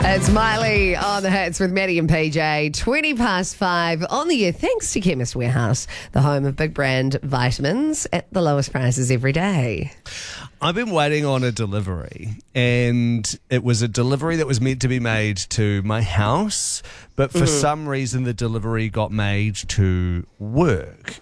It's Miley on the hits with Maddie and PJ. 5:20 on the year, thanks to Chemist Warehouse, the home of big brand vitamins at the lowest prices every day. I've been waiting on a delivery, and it was a delivery that was meant to be made to my house, but for some reason the delivery got made to work,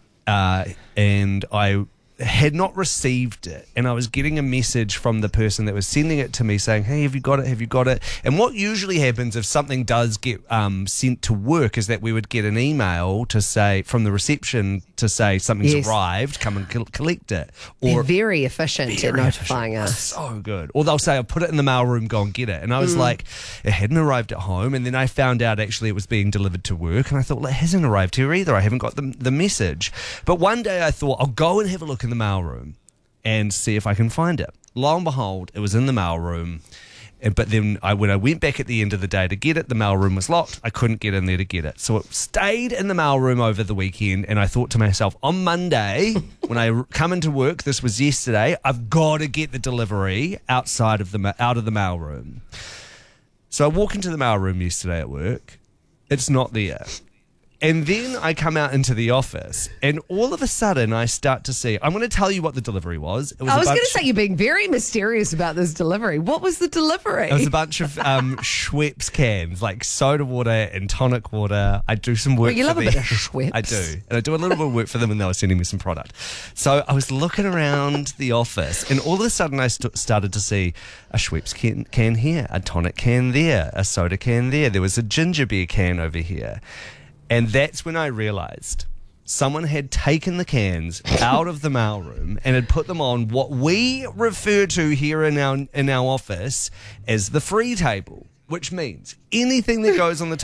and I had not received it, and I was getting a message from the person that was sending it to me saying, hey, have you got it? Have you got it? And what usually happens if something does get sent to work is that we would get an email to say from the reception to say something's arrived, come and collect it. Or they're very efficient at notifying us. So good. Or they'll say, I'll put it in the mailroom, go and get it. And I was like, it hadn't arrived at home, and then I found out actually it was being delivered to work, and I thought, well, it hasn't arrived here either. I haven't got the message. But one day I thought, I'll go and have a look in the mailroom and see if I can find it. Lo and behold, it was in the mailroom. But then when I went back at the end of the day to get it, the mailroom was locked. I couldn't get in there to get it. So it stayed in the mailroom over the weekend, and I thought to myself, on Monday, when I come into work, this was yesterday, I've got to get the delivery out of the mailroom. So I walk into the mailroom yesterday at work. It's not there. And then I come out into the office, and all of a sudden I start to see, I'm going to tell you what the delivery was. I was going to say, you're being very mysterious about this delivery. What was the delivery? It was a bunch of Schweppes cans, like soda water and tonic water. I do some work for them. You love a bit of Schweppes. I do. And I do a little bit of work for them, and they were sending me some product. So I was looking around the office, and all of a sudden I started to see a Schweppes can here, a tonic can there, a soda can there. There was a ginger beer can over here. And that's when I realised someone had taken the cans out of the mailroom and had put them on what we refer to here in our office as the free table, which means anything that goes on the